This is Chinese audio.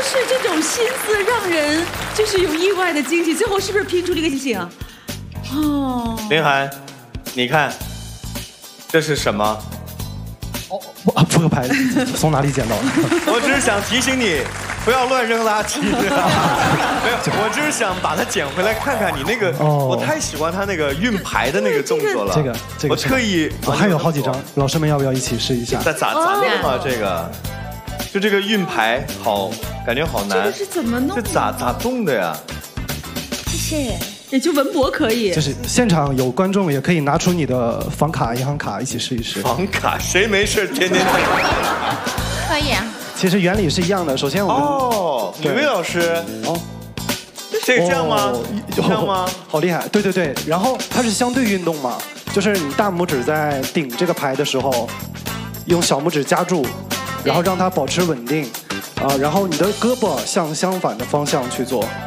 是这种心思让人就是有意外的惊喜，最后是不是拼出了一个惊喜啊？哦， 林涵，你看，这是什么？ 扑克牌从哪里捡到的？ 我只是想提醒你，不要乱扔垃圾。没有，我只是想把它捡回来看看你那个。我太喜欢他那个运牌的那个动作了。 这个， 我特意， 我还有好几张，老师们要不要一起试一下？ 咋弄啊？这个，就这个运牌好，感觉好难。 这个是怎么弄？ 这咋动的呀？ 谢谢。也就文博可以， 就是现场有观众也可以拿出你的房卡、银行卡一起试一试。 房卡谁没事天天可以啊。 其实原理是一样的。首先我们吕薇老师这样吗？这样吗？ 好厉害！对，然后它是相对运动嘛，就是你大拇指在顶这个牌的时候，用小拇指夹住，然后让它保持稳定，然后你的胳膊向相反的方向去做。